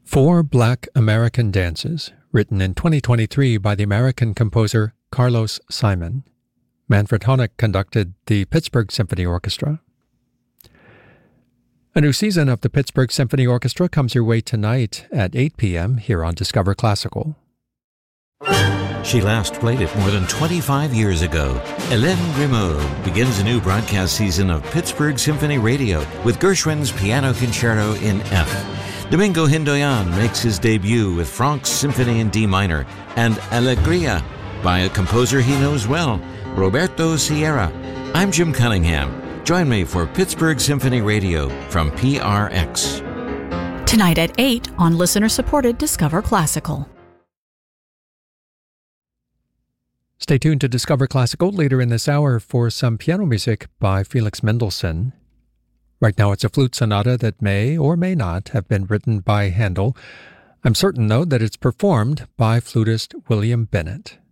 Four Black American Dances, written in 2023 by the American composer Carlos Simon. Manfred Honeck conducted the Pittsburgh Symphony Orchestra. A new season of the Pittsburgh Symphony Orchestra comes your way tonight at 8 p.m. here on Discover Classical. She last played it more than 25 years ago. Hélène Grimaud begins a new broadcast season of Pittsburgh Symphony Radio with Gershwin's Piano Concerto in F. Domingo Hindoyan makes his debut with Franck's Symphony in D minor and Alegría by a composer he knows well, Roberto Sierra. I'm Jim Cunningham. Join me for Pittsburgh Symphony Radio from PRX. Tonight at 8 on listener-supported Discover Classical. Stay tuned to Discover Classical later in this hour for some piano music by Felix Mendelssohn. Right now it's a flute sonata that may or may not have been written by Handel. I'm certain, though, that it's performed by flutist William Bennett.